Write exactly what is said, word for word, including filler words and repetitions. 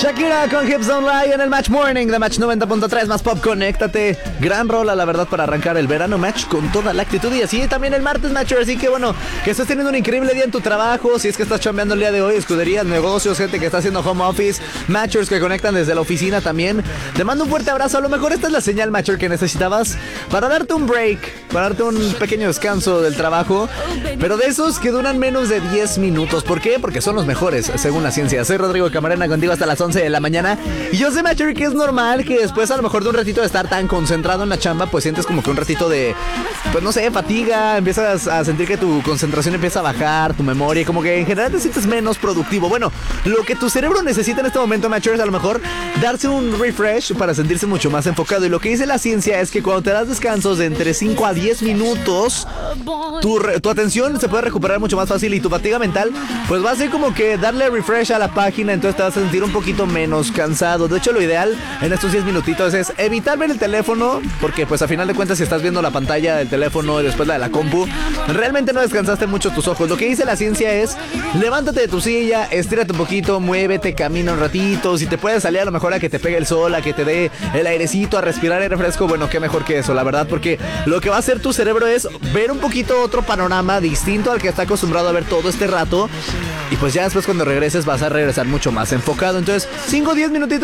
Shakira con Hips Don't Lie en el Match Morning de Match noventa punto tres más Pop. Conéctate. Gran rola, la verdad, para arrancar el verano. Match con toda la actitud. Y así también el martes, Matcher. Así que bueno, que estés teniendo un increíble día en tu trabajo. Si es que estás chambeando el día de hoy, escuderías, negocios, gente que está haciendo home office, Matchers que conectan desde la oficina también. Te mando un fuerte abrazo. A lo mejor esta es la señal, Matcher, que necesitabas para darte un break, para darte un pequeño descanso del trabajo. Pero de esos que duran menos de diez minutos. ¿Por qué? Porque son los mejores, según la ciencia. Soy Rodrigo Camarena, contigo hasta las once de la mañana. Y yo sé, Matcher, que es normal que después a lo mejor de un ratito de estar tan concentrado en la chamba, pues sientes como que un ratito de, pues no sé, fatiga, empiezas a sentir que tu concentración empieza a bajar, tu memoria, como que en general te sientes menos productivo. Bueno, lo que tu cerebro necesita en este momento, Matcher, es a lo mejor darse un refresh para sentirse mucho más enfocado. Y lo que dice la ciencia es que cuando te das descansos de entre cinco a diez minutos, tu, re- tu atención se puede recuperar mucho más fácil y tu fatiga mental, pues va a ser como que darle refresh a la página, entonces te vas a sentir un poquito menos cansado. De hecho, lo ideal en estos diez minutitos es evitar ver el teléfono, porque pues a final de cuentas si estás viendo la pantalla del teléfono y después la de la compu, realmente no descansaste mucho tus ojos. Lo que dice la ciencia es, levántate de tu silla, estírate un poquito, muévete, camina un ratito. Si te puedes salir a lo mejor a que te pegue el sol, a que te dé el airecito, a respirar aire fresco, bueno, qué mejor que eso, la verdad, porque lo que va a hacer tu cerebro es ver un poquito otro panorama distinto al que está acostumbrado a ver todo este rato. Y pues ya después cuando regreses vas a regresar mucho más enfocado. Entonces, cinco o diez minutitos